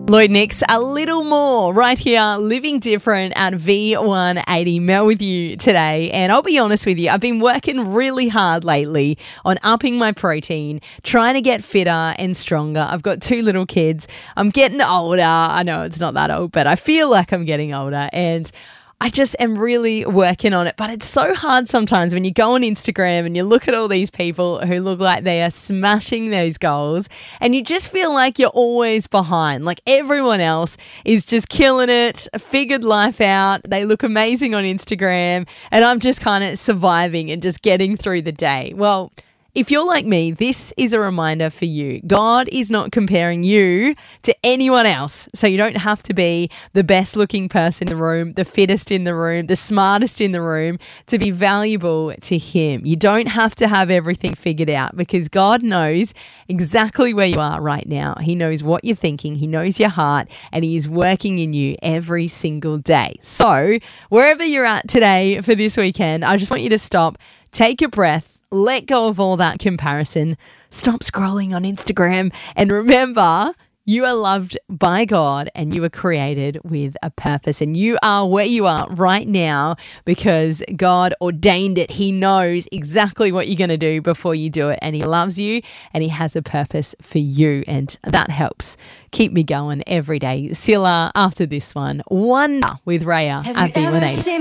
Lloyd Nix, a little more right here, living different at V180. Mel with you today. And I'll be honest with you, I've been working really hard lately on upping my protein, trying to get fitter and stronger. I've got 2 little kids. I'm getting older. I know it's not that old, but I feel like I'm getting older. And I just am really working on it. But it's so hard sometimes when you go on Instagram and you look at all these people who look like they are smashing those goals and you just feel like you're always behind. Like everyone else is just killing it, figured life out. They look amazing on Instagram and I'm just kind of surviving and just getting through the day. Well, if you're like me, this is a reminder for you. God is not comparing you to anyone else. So you don't have to be the best looking person in the room, the fittest in the room, the smartest in the room to be valuable to Him. You don't have to have everything figured out because God knows exactly where you are right now. He knows what you're thinking. He knows your heart and He is working in you every single day. So wherever you're at today for this weekend, I just want you to stop, take a breath, let go of all that comparison. Stop scrolling on Instagram and remember you are loved by God and you are created with a purpose and you are where you are right now because God ordained it. He knows exactly what you're going to do before you do it and He loves you and He has a purpose for you and that helps keep me going every day. Silla, after this one, Wonder with Raya at V180.